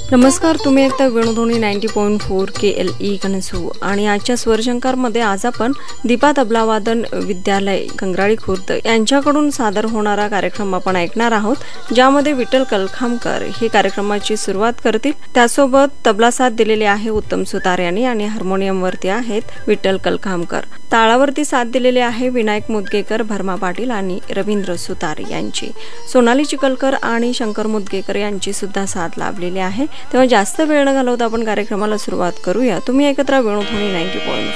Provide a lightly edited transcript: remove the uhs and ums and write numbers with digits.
नमस्कार, तुम्ही ऐकता वेणुध्वनी 90.4 KLE कणसू आणि आजच्या स्वरशंकारमध्ये आज आपण दीपा तबला वादन विद्यालय कंगराळी खुर्द यांच्याकडून सादर होणारा कार्यक्रम आपण ऐकणार आहोत, ज्यामध्ये विठ्ठल कलखामकर हे कार्यक्रमाची सुरुवात करतील। त्यासोबत तबला साथ दिलेले आहे उत्तम सुतार यांनी आणि हार्मोनियम वरती आहेत विठ्ठल कलखामकर। ताळावरती साथ दिलेले आहे विनायक मुदगेकर, भरमा पाटील आणि रवींद्र सुतार यांची। सोनाली चिखलकर आणि शंकर मुदगेकर यांची सुद्धा साथ लाभलेली आहे। तेव्हा जास्त वेळ न घालवता आपण कार्यक्रमाला सुरुवात करूया। तुम्ही ऐकत राहा वेणुध्वनी 90.4।